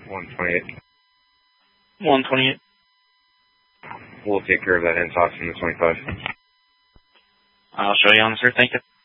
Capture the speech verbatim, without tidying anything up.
one twenty-eight. one twenty-eight. We'll take care of that in talks in the twenty-five. I'll show you on the sir. Thank you.